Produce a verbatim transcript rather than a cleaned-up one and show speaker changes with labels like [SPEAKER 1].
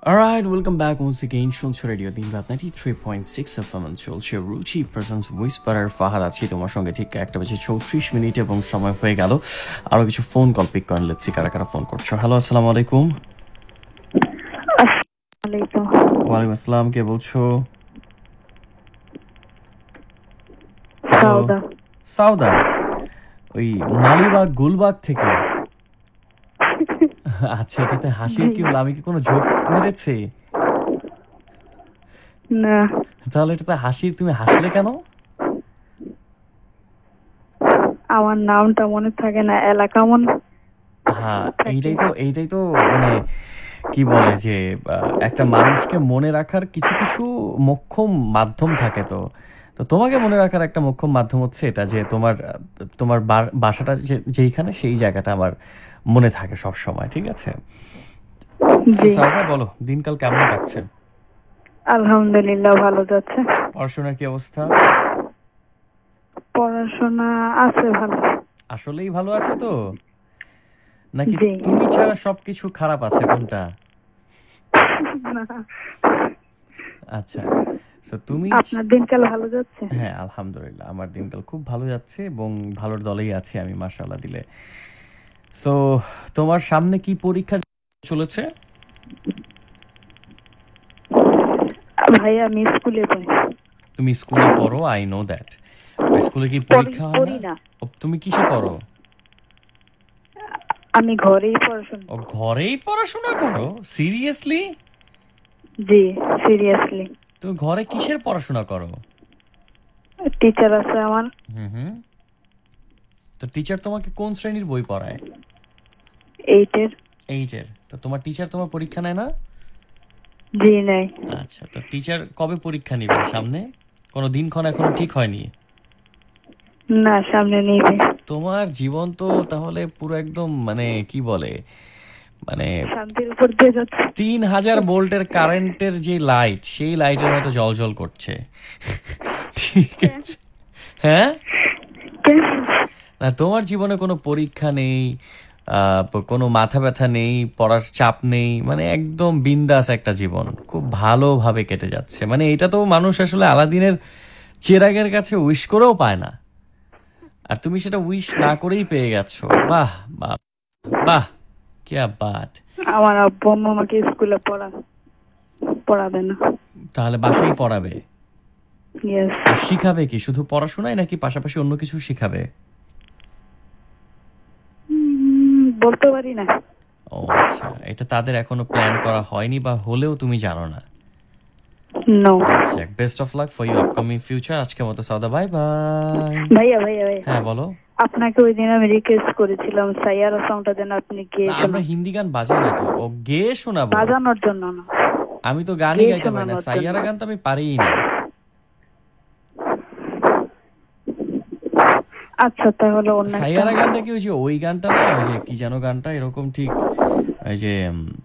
[SPEAKER 1] Alright, welcome back once again. শুনছো radio দিন রাত ninety-three point six F M চলছে রুচি প্রেজেন্স হুইসপারার। ফাহাদ আছি তোমার সঙ্গে ঠিক একটা বেজে চৌত্রিশ মিনিট এবং সময় হয়ে গেল আরো কিছু ফোন কল পিক করে লেটসি কারা কারা ফোন করছো। হ্যালো, আসসালামু আলাইকুম। ওয়ালাইকুম আসসালাম, কে বলছো?
[SPEAKER 2] সাউদা।
[SPEAKER 1] সাউদা, ওই মালিবাগ গুলবাগ থেকে? আচ্ছা, এটাতে হাসির কি হলো? আমি কি কোনো জোক মেরেছি?
[SPEAKER 2] না।
[SPEAKER 1] তাহলে এটাতে হাসির, তুমি হাসলে কেন?
[SPEAKER 2] আমার নামটা মনে থাকে না, এলাকা মনে।
[SPEAKER 1] হ্যাঁ, এইটাই তো এইটাই তো মানে কি বলে যে একটা মানুষকে মনে রাখার কিছু কিছু মোক্ষম মাধ্যম থাকে। তো তো তোমাকে মনে রাখার একটা মোক্ষম মাধ্যম হচ্ছে এটা যে তোমার তোমার বাসাটা যেইখানে সেই জায়গাটা আমার মনে থাকে সব সময়। ঠিক আছে, সাউদা বলো, দিনকাল কেমন কাটছে?
[SPEAKER 2] আলহামদুলিল্লাহ ভালো যাচ্ছে।
[SPEAKER 1] পড়াশোনার কি অবস্থা?
[SPEAKER 2] পড়াশোনা আছে ভালো।
[SPEAKER 1] আসলেই ভালো আছে তো, নাকি তুমি ছাড়া সবকিছু খারাপ আছে, কোনটা? আচ্ছা, তো তুমি,
[SPEAKER 2] আপনার দিনকাল ভালো যাচ্ছে?
[SPEAKER 1] হ্যাঁ আলহামদুলিল্লাহ, আমার দিনকাল খুব ভালো যাচ্ছে এবং ভালোর দলেই আছি আমি, মাশাআল্লাহ দিলে। সো তোমার সামনে কি পরীক্ষা চলেছে?
[SPEAKER 2] ভাই আমি স্কুলে পড়ি।
[SPEAKER 1] তুমি স্কুলে পড়ো, আই নো দ্যাট। স্কুলে কি পরীক্ষা হয় না? তুমি কিসে পড়ো?
[SPEAKER 2] আমি ঘরেই পড়াশোনা।
[SPEAKER 1] ও, ঘরেই পড়াশোনা করো? সিরিয়াসলি?
[SPEAKER 2] জি সিরিয়াসলি।
[SPEAKER 1] তুমি ঘরে কিসের পড়াশোনা করো?
[SPEAKER 2] টিচার আছে আমার।
[SPEAKER 1] হুম হুম। তো টিচার তোমাকে কোন শ্রেণীর বই পড়ায়?
[SPEAKER 2] এইটের।
[SPEAKER 1] এইটের? তো তোমার টিচার তোমার পরীক্ষা নেয় না?
[SPEAKER 2] জি নাই।
[SPEAKER 1] আচ্ছা, তো টিচার কবে পরীক্ষা নেবেন সামনে? কোনো দিনক্ষণ এখনো ঠিক হয়নি?
[SPEAKER 2] না, সামনে নেবে।
[SPEAKER 1] তোমার জীবন তো তাহলে পুরো একদম মানে কি বলে, মানে
[SPEAKER 2] শান্তির উপর দিয়ে যাচ্ছে।
[SPEAKER 1] তিন হাজার ভোল্টের কারেন্টের যে লাইট, সেই লাইটের মতো জলজল করছে। ঠিক আছে, হ্যাঁ না, তোমার জীবনে কোনো পরীক্ষা নেই, কোনো মাথা ব্যথা নেই, পড়ার চাপ নেই, মানে একদম বিন্দাস একটা জীবন, খুব ভালোভাবে কেটে যাচ্ছে। মানে এটা তো মানুষ আসলে আলাদিনের চেরাগের কাছে উইশ করেও পায় না, আর তুমি সেটা উইশ না করেই পেয়ে গেছো। বাহ বাহ বাহ, কি বাত।
[SPEAKER 2] আমার আব্বু আম্মা আমাকে স্কুলে পড়া পড়াবে না।
[SPEAKER 1] তাহলে বাসায় পড়াবে?
[SPEAKER 2] ইয়েস।
[SPEAKER 1] আর শিখাবে কি? শুধু পড়াশোনাই নাকি পাশাপাশি অন্য কিছু শিখাবে?
[SPEAKER 2] বলতে পারি না।
[SPEAKER 1] ও আচ্ছা, এটা তাদের এখনো প্ল্যান করা হয়নি, বা হলেও তুমি জানো না?
[SPEAKER 2] নো।
[SPEAKER 1] আচ্ছা, best of luck for you upcoming future. আজকের মতো সাউদা, বাই বাই।
[SPEAKER 2] ভাইয়া ভাইয়া ভাইয়া
[SPEAKER 1] হ্যাঁ বলো।
[SPEAKER 2] আপনাকে ওই দিন আমি রিকোয়েস্ট করেছিলাম সাইয়ারা সংটা যেন আপনি গেয়ে শোনান।
[SPEAKER 1] আমরা হিন্দি গান বাজাই না তো, ও গেয়ে শোনাবো?
[SPEAKER 2] বাজানোর জন্য না,
[SPEAKER 1] আমি তো গানই গাইতে পারি না, সাইয়ারা গান তো আমি পারিই না।
[SPEAKER 2] আচ্ছা তাহলে অন্য
[SPEAKER 1] সাইয়ারা গানটা কি ওই যে ওই গানটা না, ওই যে কি যেন গানটা এরকম ঠিক, ওই যে